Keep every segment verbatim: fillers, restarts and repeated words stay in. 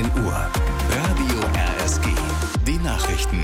Uhr. Radio R S G. Die Nachrichten.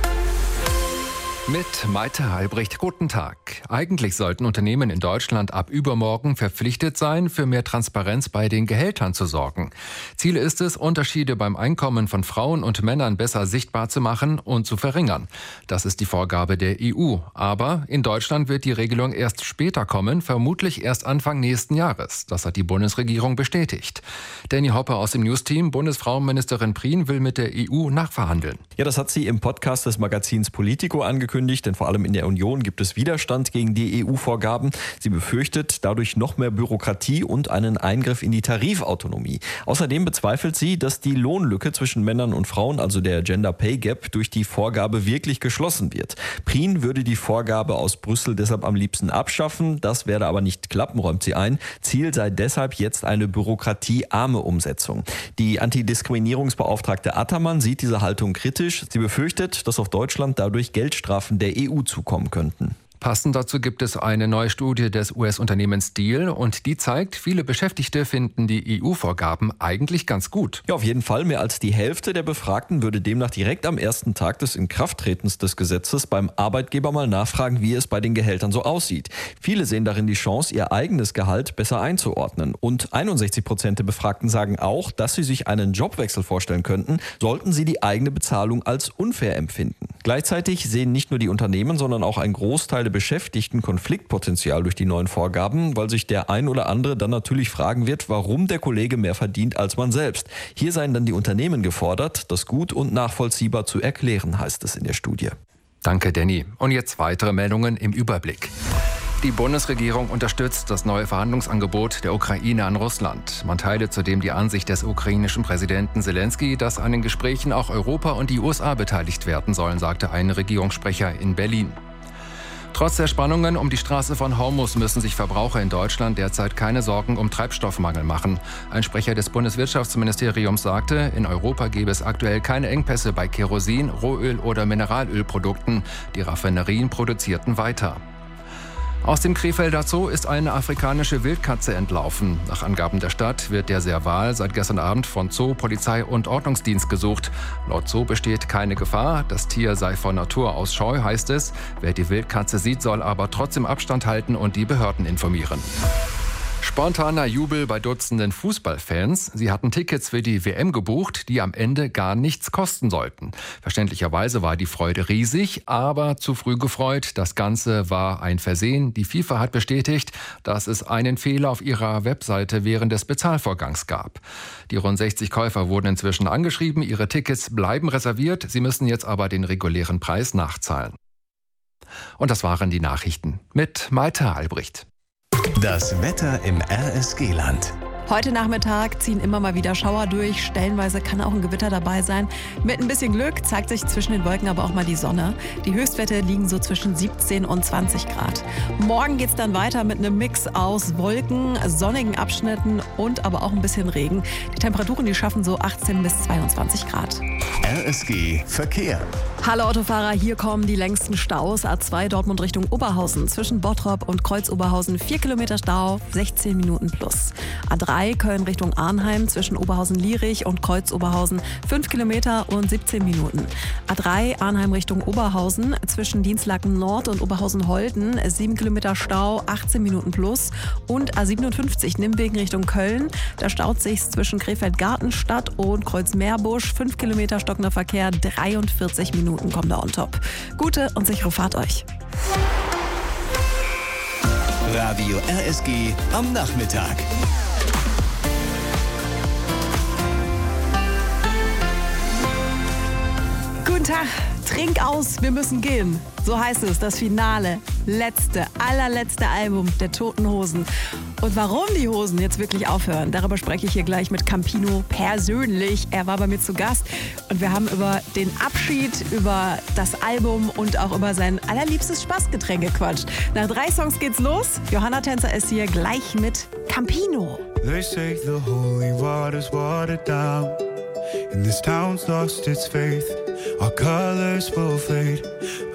Mit Maite Albrecht, guten Tag. Eigentlich sollten Unternehmen in Deutschland ab übermorgen verpflichtet sein, für mehr Transparenz bei den Gehältern zu sorgen. Ziel ist es, Unterschiede beim Einkommen von Frauen und Männern besser sichtbar zu machen und zu verringern. Das ist die Vorgabe der E U. Aber in Deutschland wird die Regelung erst später kommen, vermutlich erst Anfang nächsten Jahres. Das hat die Bundesregierung bestätigt. Danny Hoppe aus dem News-Team. Bundesfrauenministerin Prien will mit der E U nachverhandeln. Ja, das hat sie im Podcast des Magazins Politico angekündigt. Denn vor allem in der Union gibt es Widerstand gegen die E U-Vorgaben. Sie befürchtet dadurch noch mehr Bürokratie und einen Eingriff in die Tarifautonomie. Außerdem bezweifelt sie, dass die Lohnlücke zwischen Männern und Frauen, also der Gender Pay Gap, durch die Vorgabe wirklich geschlossen wird. Prien würde die Vorgabe aus Brüssel deshalb am liebsten abschaffen. Das werde aber nicht klappen, räumt sie ein. Ziel sei deshalb jetzt eine bürokratiearme Umsetzung. Die Antidiskriminierungsbeauftragte Attermann sieht diese Haltung kritisch. Sie befürchtet, dass auf Deutschland dadurch Geldstrafen der E U zukommen könnten. Passend dazu gibt es eine neue Studie des U S-Unternehmens Diehl und die zeigt, viele Beschäftigte finden die E U-Vorgaben eigentlich ganz gut. Ja, auf jeden Fall. Mehr als die Hälfte der Befragten würde demnach direkt am ersten Tag des Inkrafttretens des Gesetzes beim Arbeitgeber mal nachfragen, wie es bei den Gehältern so aussieht. Viele sehen darin die Chance, ihr eigenes Gehalt besser einzuordnen. Und einundsechzig Prozent der Befragten sagen auch, dass sie sich einen Jobwechsel vorstellen könnten, sollten sie die eigene Bezahlung als unfair empfinden. Gleichzeitig sehen nicht nur die Unternehmen, sondern auch ein Großteil der Beschäftigten Konfliktpotenzial durch die neuen Vorgaben, weil sich der ein oder andere dann natürlich fragen wird, warum der Kollege mehr verdient als man selbst. Hier seien dann die Unternehmen gefordert, das gut und nachvollziehbar zu erklären, heißt es in der Studie. Danke, Danny. Und jetzt weitere Meldungen im Überblick. Die Bundesregierung unterstützt das neue Verhandlungsangebot der Ukraine an Russland. Man teile zudem die Ansicht des ukrainischen Präsidenten Zelensky, dass an den Gesprächen auch Europa und die U S A beteiligt werden sollen, sagte ein Regierungssprecher in Berlin. Trotz der Spannungen um die Straße von Hormuz müssen sich Verbraucher in Deutschland derzeit keine Sorgen um Treibstoffmangel machen. Ein Sprecher des Bundeswirtschaftsministeriums sagte, in Europa gebe es aktuell keine Engpässe bei Kerosin, Rohöl oder Mineralölprodukten. Die Raffinerien produzierten weiter. Aus dem Krefelder Zoo ist eine afrikanische Wildkatze entlaufen. Nach Angaben der Stadt wird der Serval seit gestern Abend von Zoo, Polizei und Ordnungsdienst gesucht. Laut Zoo besteht keine Gefahr. Das Tier sei von Natur aus scheu, heißt es. Wer die Wildkatze sieht, soll aber trotzdem Abstand halten und die Behörden informieren. Spontaner Jubel bei Dutzenden Fußballfans. Sie hatten Tickets für die W M gebucht, die am Ende gar nichts kosten sollten. Verständlicherweise war die Freude riesig, aber zu früh gefreut. Das Ganze war ein Versehen. Die FIFA hat bestätigt, dass es einen Fehler auf ihrer Webseite während des Bezahlvorgangs gab. Die rund sechzig Käufer wurden inzwischen angeschrieben. Ihre Tickets bleiben reserviert. Sie müssen jetzt aber den regulären Preis nachzahlen. Und das waren die Nachrichten mit Maite Albrecht. Das Wetter im R S G-Land. Heute Nachmittag ziehen immer mal wieder Schauer durch. Stellenweise kann auch ein Gewitter dabei sein. Mit ein bisschen Glück zeigt sich zwischen den Wolken aber auch mal die Sonne. Die Höchstwerte liegen so zwischen siebzehn und zwanzig Grad. Morgen geht es dann weiter mit einem Mix aus Wolken, sonnigen Abschnitten und aber auch ein bisschen Regen. Die Temperaturen, die schaffen so achtzehn bis zweiundzwanzig Grad. R S G Verkehr. Hallo Autofahrer, hier kommen die längsten Staus. A zwei Dortmund Richtung Oberhausen. Zwischen Bottrop und Kreuz-Oberhausen vier Kilometer Stau, sechzehn Minuten plus. A drei Köln Richtung Arnheim. Zwischen Oberhausen-Lierich und Kreuz-Oberhausen fünf Kilometer und siebzehn Minuten. A drei Arnheim Richtung Oberhausen. Zwischen Dienstlaken Nord und Oberhausen-Holten sieben Kilometer Stau, achtzehn Minuten plus. Und A siebenundfünfzig Nimwegen Richtung Köln. Da staut sich zwischen Krefeld-Gartenstadt und Kreuz-Meerbusch fünf Kilometer stockender Verkehr, dreiundvierzig Minuten kommt da on top. Gute und sichere Fahrt euch. Radio R S G am Nachmittag. Guten Tag, trink aus, wir müssen gehen. So heißt es, das Finale, letzte, allerletzte Album der Toten Hosen. Und warum die Hosen jetzt wirklich aufhören, darüber spreche ich hier gleich mit Campino persönlich. Er war bei mir zu Gast und wir haben über den Abschied, über das Album und auch über sein allerliebstes Spaßgetränk gequatscht. Nach drei Songs geht's los. Johanna Tänzer ist hier gleich mit Campino. They say the holy water's watered down, and this town's lost its faith. Our colors will fade.